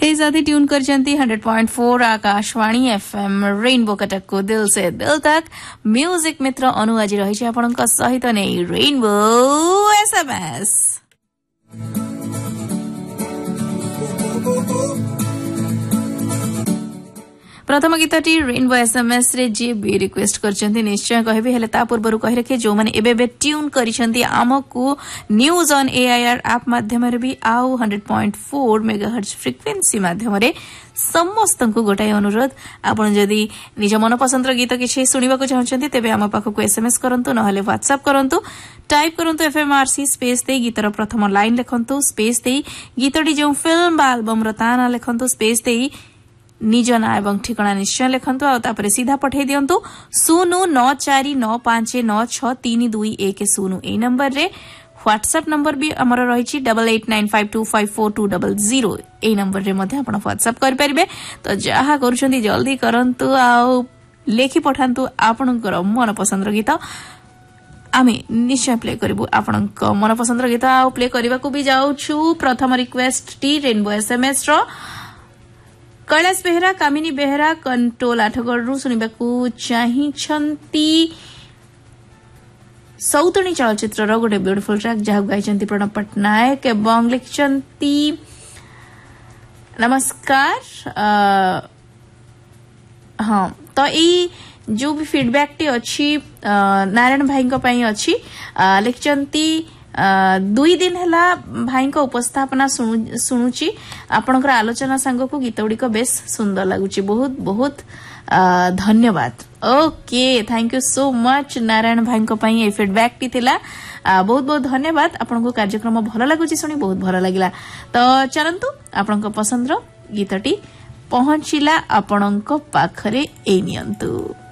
हे साथी ट्यून कर 100.4 Akashvani FM rainbow Cuttack को दिल से दिल तक म्यूजिक मित्र अनु आज रही आपणक सहित नहीं रेनबो एसएमएस प्रथम गीतटी रेनबो एसएमएस रे जी भी रिक्वेस्ट करछंती निश्चय कहबी हेले ता पूर्वरु कहि रखे जो माने एबे tune करिसंती आमकु news on AIR app माध्यम रे भी आउ 100.4 मेगाहर्ट्ज फ्रिक्वेंसी माध्यम रे समस्तंकु गोटाय अनुरोध आपण जदी निज मन पसंद गीत किछि सुनिबा को चाहछंती तेबे आम पाखकु एसएमएस करंतु नहले व्हाट्सएप करंतु टाइप करंतु एफएमआरसी स्पेस दे गीतर प्रथम लाइन लेखंतु स्पेस दे गीतटी जो फिल्म बा एल्बम र ताना लेखंतु स्पेस दे निज ना एवं ठिकाना निश्चय लिखंतु आ तापरे सीधा पठे दियंतु 094956321 ए नंबर रे व्हाट्सएप नंबर भी हमर रहिछि 8895254200 ए नंबर रे मध्ये आपण व्हाट्सएप कर परिबे तो जहा करूछंती जल्दी करंतु आ लेखि पठांतु आपनकर मन पसंद गीत आमे निश्चय प्ले करिबु आपनक मन पसंद गीत आ प्ले करबा को भी जाउछु प्रथम रिक्वेस्ट टी रेनबो एसएमएस रो कैलाश बेहरा कामिनी बेहरा कंट्रोल आठगढ़ शुणा चाहती सौतणी चलचित्र गोटे ब्यूटीफुल ट्रैक जहाँ गाई प्रणव पट्टनायक एवं लिखिंट नमस्कार हाँ तो ये जो भी फीडबैक टी अच्छी नारायण भाई अच्छी लिखिंट 2 दिन हैला भाई को उपस्थापना सुनुची आपनकर आलोचना सांग को गीत गुडी को बेस सुंदर लागुची बहुत बहुत धन्यवाद okay thank you so much Narayan भाई को पई ए फीडबैक टी थिला बहुत बहुत धन्यवाद आपनको कार्यक्रम भलो लागुची सुनी बहुत भलो लागिला तो चलंतु आपनको पसंद रो गीतटी पहुंचिला आपनको पाखरे ए नियंतु